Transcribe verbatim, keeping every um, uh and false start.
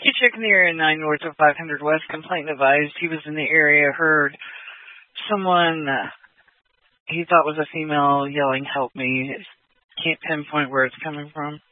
He checked in the area nine north of five hundred west. Complainant advised he was in the area, heard someone uh, he thought was a female yelling, "Help me." Can't pinpoint where it's coming from.